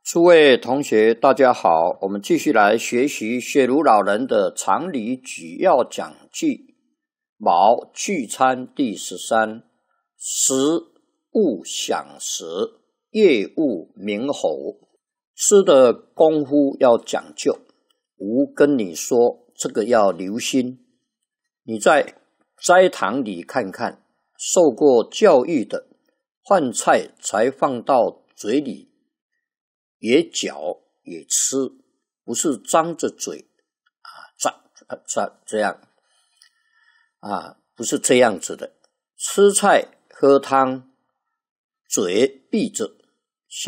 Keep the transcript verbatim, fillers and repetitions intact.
诸位同学，大家好，我们继续来学习雪茹老人的常理举要讲记，卯聚餐第十三，时勿享食，夜勿鸣吼。吃的功夫要讲究，吾跟你说，这个要留心。你在斋堂里看看，受过教育的，饭菜才放到嘴里，也嚼也吃，不是张着嘴啊，这这这样啊，不是这样子的。吃菜喝汤，嘴闭着，